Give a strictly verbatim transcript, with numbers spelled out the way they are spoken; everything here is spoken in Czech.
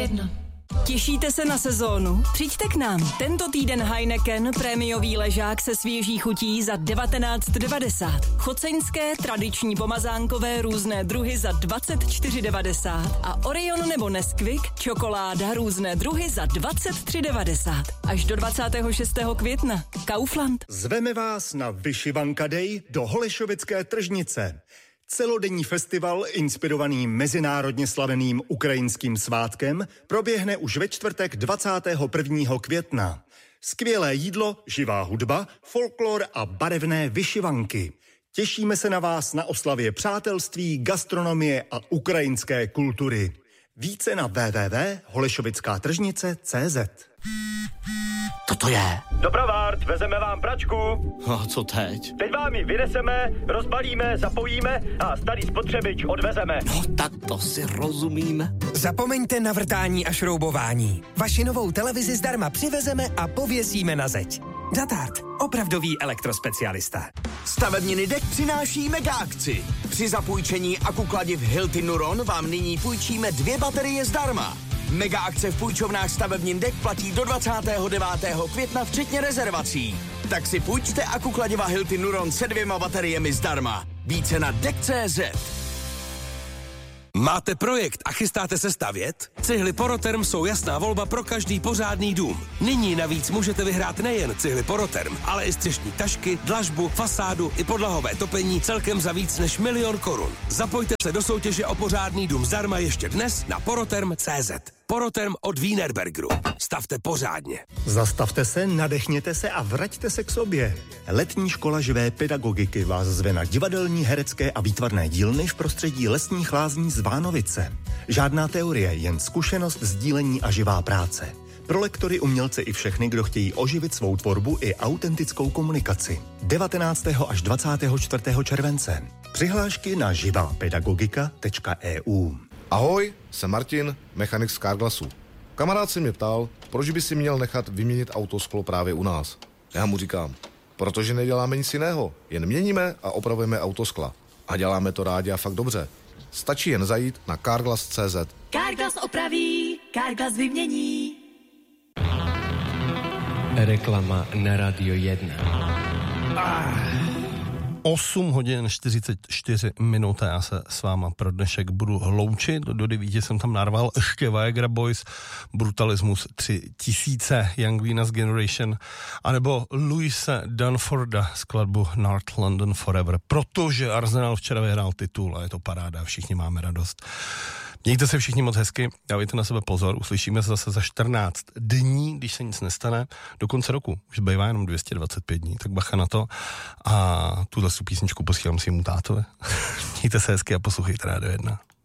jedna. Těšíte se na sezónu? Přijďte k nám. Tento týden Heineken, prémiový ležák se svěží chutí za devatenáct devadesát. Choceňské tradiční pomazánkové různé druhy za dvacet čtyři devadesát. A Orion nebo Nesquik, čokoláda různé druhy za dvacet tři devadesát. Až do dvacátého šestého května. Kaufland. Zveme vás na Vyšivanka Day do Holešovické tržnice. Celodenní festival, inspirovaný mezinárodně slaveným ukrajinským svátkem, proběhne už ve čtvrtek dvacátého prvního května. Skvělé jídlo, živá hudba, folklor a barevné vyšivanky. Těšíme se na vás na oslavě přátelství, gastronomie a ukrajinské kultury. Více na w w w tečka holešovická tržnice tečka cé zet. Co to je? Dopravárt, vezeme vám pračku. A co teď? Teď vám ji vyneseme, rozbalíme, zapojíme a starý spotřebič odvezeme. No tak to si rozumíme. Zapomeňte na vrtání a šroubování. Vaši novou televizi zdarma přivezeme a pověsíme na zeď. Datart, opravdový elektrospecialista. Stavebniny D E K přináší mega akci. Při zapůjčení akukladiv Hilti Nuron vám nyní půjčíme dvě baterie zdarma. Mega akce v půjčovnách stavebnin D E K platí do dvacátého devátého května včetně rezervací. Tak si půjčte akukladiva Hilti Nuron se dvěma bateriemi zdarma. Více na D E K tečka cé zet. Máte projekt a chystáte se stavět? Cihly Poroterm jsou jasná volba pro každý pořádný dům. Nyní navíc můžete vyhrát nejen cihly Poroterm, ale i střešní tašky, dlažbu, fasádu i podlahové topení celkem za víc než milion korun. Zapojte se do soutěže o pořádný dům zdarma ještě dnes na poroterm tečka cé zet. Poroterm od Wienerbergeru. Stavte pořádně. Zastavte se, nadechněte se a vraťte se k sobě. Letní škola živé pedagogiky vás zve na divadelní, herecké a výtvarné dílny v prostředí lesních lázní z Vánovice. Žádná teorie, jen zkušenost, sdílení a živá práce. Pro lektory, umělce i všechny, kdo chtějí oživit svou tvorbu i autentickou komunikaci. devatenáctého až dvacátého čtvrtého července. Přihlášky na živá pedagogika tečka e u. Ahoj, jsem Martin, mechanik z Carglassu. Kamarád se mě ptal, proč by si měl nechat vyměnit autosklo právě u nás. Já mu říkám, protože neděláme nic jiného, jen měníme a opravujeme autoskla. A děláme to rádi a fakt dobře. Stačí jen zajít na carglass tečka cé zet. Carglass opraví, Carglass vymění. Reklama na Radio jedna. osm hodin čtyřicet čtyři minut a já se s váma pro dnešek budu hloučit. Do devíti jsem tam narval ještě Viagra Boys, Brutalismus tři tisíce, Young Venus Generation, anebo Louise Dunforda skladbu North London Forever, protože Arsenal včera vyhrál titul a je to paráda, všichni máme radost. Mějte se všichni moc hezky, dávejte na sebe pozor, uslyšíme se zase za čtrnáct dní, když se nic nestane, do konce roku, už bývá jenom dvě stě dvacet pět dní, tak bacha na to a tuhle písničku posílám svýmu tátovi. Mějte se hezky a poslouchejte Rádio jedna.